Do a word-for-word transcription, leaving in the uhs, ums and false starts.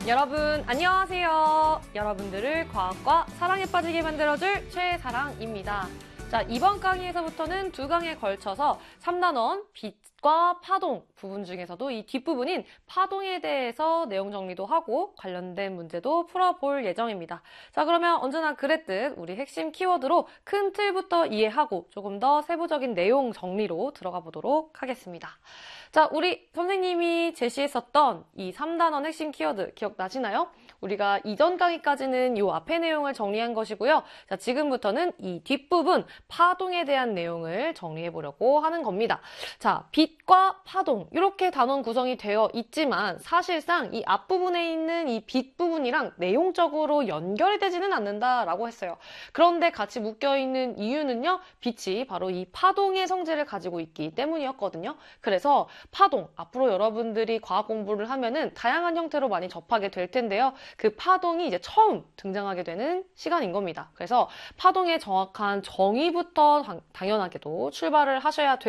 여러분 안녕하세요. 여러분들을 과학과 사랑에 빠지게 만들어줄 최사랑입니다. 자, 이번 강의에서부터는 두 강에 걸쳐서 삼 단원 빛과 파동 부분 중에서도 이 뒷부분인 파동에 대해서 내용 정리도 하고 관련된 문제도 풀어볼 예정입니다. 자, 그러면 언제나 그랬듯 우리 핵심 키워드로 큰 틀부터 이해하고 조금 더 세부적인 내용 정리로 들어가 보도록 하겠습니다. 자, 우리 선생님이 제시했었던 이 삼 단원 핵심 키워드 기억나시나요? 우리가 이전 강의까지는 이 앞의 내용을 정리한 것이고요. 자, 지금부터는 이 뒷부분 파동에 대한 내용을 정리해 보려고 하는 겁니다. 자, 빛과 파동 이렇게 단원 구성이 되어 있지만 사실상 이 앞부분에 있는 이 빛 부분이랑 내용적으로 연결이 되지는 않는다라고 했어요. 그런데 같이 묶여 있는 이유는요. 빛이 바로 이 파동의 성질을 가지고 있기 때문이었거든요. 그래서 파동, 앞으로 여러분들이 과학 공부를 하면은 다양한 형태로 많이 접하게 될 텐데요. 그 파동이 이제 처음 등장하게 되는 시간인 겁니다. 그래서 파동의 정확한 정의부터 당, 당연하게도 출발을 하셔야